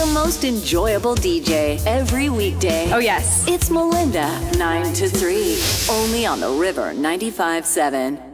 the most enjoyable DJ every weekday. Oh, yes. It's Melinda, 9 to 3, only on the River 95.7.